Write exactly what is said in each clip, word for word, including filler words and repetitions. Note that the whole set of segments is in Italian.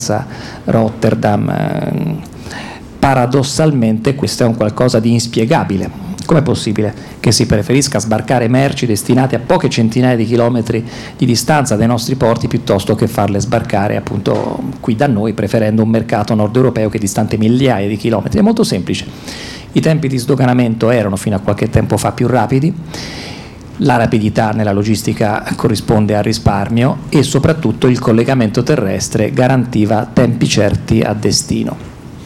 Rotterdam. Paradossalmente questo è un qualcosa di inspiegabile. Com'è possibile che si preferisca sbarcare merci destinate a poche centinaia di chilometri di distanza dai nostri porti piuttosto che farle sbarcare appunto qui da noi, preferendo un mercato nord europeo che è distante migliaia di chilometri? È molto semplice. I tempi di sdoganamento erano fino a qualche tempo fa più rapidi, la rapidità nella logistica corrisponde al risparmio e soprattutto il collegamento terrestre garantiva tempi certi a destino.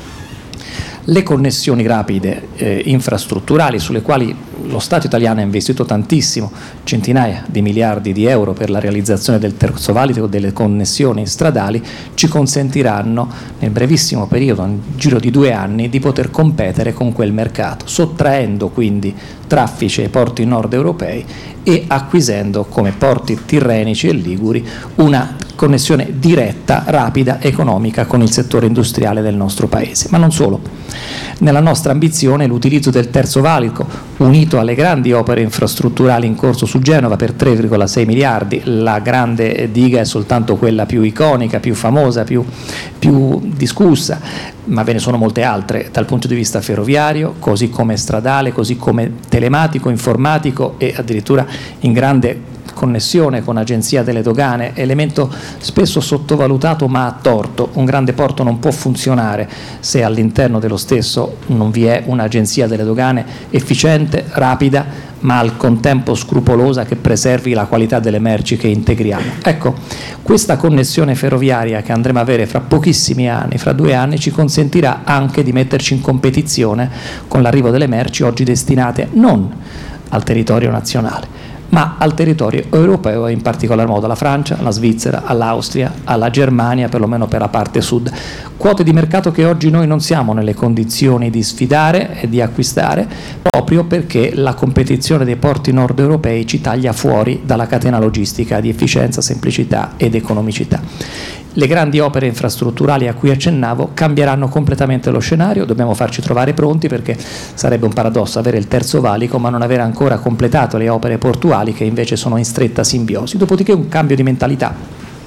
Le connessioni rapide eh, infrastrutturali, sulle quali lo Stato italiano ha investito tantissimo, centinaia di miliardi di euro per la realizzazione del terzo valico, delle connessioni stradali, ci consentiranno nel brevissimo periodo, nel giro di due anni, di poter competere con quel mercato, sottraendo quindi traffici ai porti nord europei e acquisendo come porti tirrenici e liguri una connessione diretta, rapida, economica con il settore industriale del nostro Paese. Ma non solo. Nella nostra ambizione l'utilizzo del terzo valico, unito alle grandi opere infrastrutturali in corso su Genova per tre virgola sei miliardi, la grande diga è soltanto quella più iconica, più famosa, più, più discussa, ma ve ne sono molte altre dal punto di vista ferroviario, così come stradale, così come telematico, informatico e addirittura in grande connessione con Agenzia delle Dogane, elemento spesso sottovalutato ma a torto. Un grande porto non può funzionare se all'interno dello stesso non vi è un'Agenzia delle Dogane efficiente, rapida, ma al contempo scrupolosa, che preservi la qualità delle merci che integriamo. Ecco, questa connessione ferroviaria che andremo a avere fra pochissimi anni, fra due anni, ci consentirà anche di metterci in competizione con l'arrivo delle merci oggi destinate non al territorio nazionale, ma al territorio europeo e in particolar modo alla Francia, alla Svizzera, all'Austria, alla Germania, perlomeno per la parte sud. Quote di mercato che oggi noi non siamo nelle condizioni di sfidare e di acquistare, proprio perché la competizione dei porti nord europei ci taglia fuori dalla catena logistica di efficienza, semplicità ed economicità. Le grandi opere infrastrutturali a cui accennavo cambieranno completamente lo scenario, dobbiamo farci trovare pronti, perché sarebbe un paradosso avere il terzo valico ma non aver ancora completato le opere portuali che invece sono in stretta simbiosi. Dopodiché un cambio di mentalità.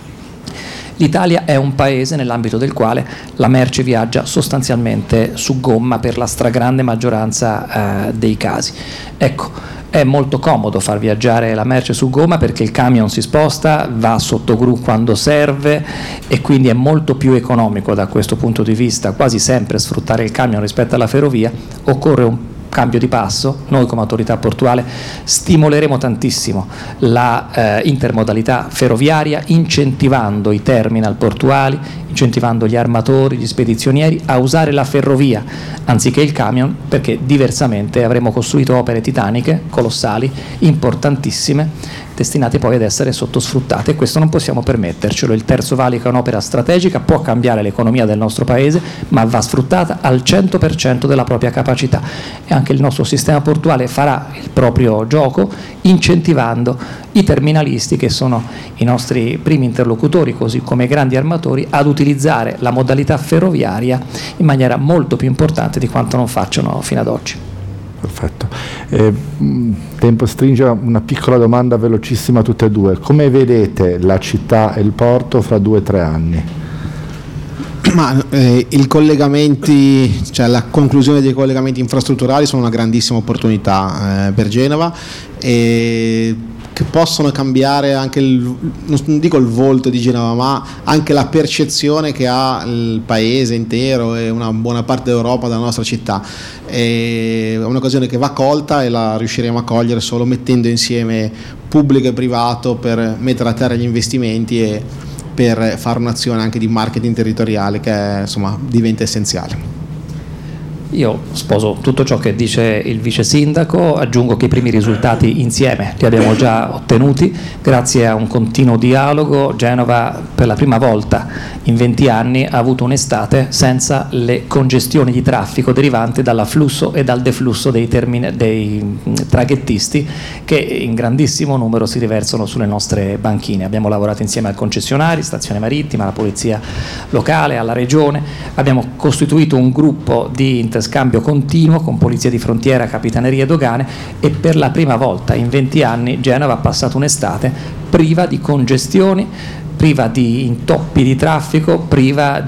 L'Italia è un paese nell'ambito del quale la merce viaggia sostanzialmente su gomma per la stragrande maggioranza eh, dei casi. Ecco, è molto comodo far viaggiare la merce su gomma perché il camion si sposta, va sotto gru quando serve e quindi è molto più economico da questo punto di vista quasi sempre sfruttare il camion rispetto alla ferrovia. Occorre un cambio di passo. Noi come autorità portuale stimoleremo tantissimo la eh, intermodalità ferroviaria, incentivando i terminal portuali, incentivando gli armatori, gli spedizionieri a usare la ferrovia anziché il camion, perché diversamente avremo costruito opere titaniche, colossali, importantissime, destinate poi ad essere sottosfruttate, e questo non possiamo permettercelo. Il terzo valico è un'opera strategica, può cambiare l'economia del nostro paese, ma va sfruttata al cento per cento della propria capacità, e anche il nostro sistema portuale farà il proprio gioco incentivando i terminalisti, che sono i nostri primi interlocutori, così come i grandi armatori, ad utilizzare la modalità ferroviaria in maniera molto più importante di quanto non facciano fino ad oggi. Perfetto. Eh, tempo stringe, una piccola domanda velocissima a tutte e due. Come vedete la città e il porto fra due o tre anni? Ma eh, i collegamenti, cioè la conclusione dei collegamenti infrastrutturali sono una grandissima opportunità eh, per Genova, e che possono cambiare anche il, non dico il volto di Genova, ma anche la percezione che ha il paese intero e una buona parte d'Europa della nostra città. È un'occasione che va colta e la riusciremo a cogliere solo mettendo insieme pubblico e privato per mettere a terra gli investimenti e per fare un'azione anche di marketing territoriale che insomma diventa essenziale. Io sposo tutto ciò che dice il vice sindaco, aggiungo che i primi risultati insieme li abbiamo già ottenuti grazie a un continuo dialogo. Genova per la prima volta in venti anni ha avuto un'estate senza le congestioni di traffico derivanti dall'afflusso e dal deflusso dei, termine, dei traghettisti che in grandissimo numero si riversano sulle nostre banchine. Abbiamo lavorato insieme al concessionario, stazione marittima, alla polizia locale, alla regione, abbiamo costituito un gruppo di scambio continuo con polizia di frontiera, capitaneria e dogane, e per la prima volta in venti anni Genova ha passato un'estate priva di congestioni priva di intoppi di traffico, priva